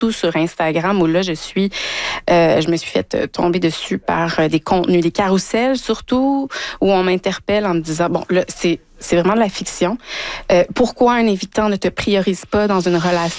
surtout sur Instagram où là, je me suis fait tomber dessus par des contenus, des carousels surtout, où on m'interpelle en me disant, bon, là, c'est vraiment de la fiction. Pourquoi un invitant ne te priorise pas dans une relation?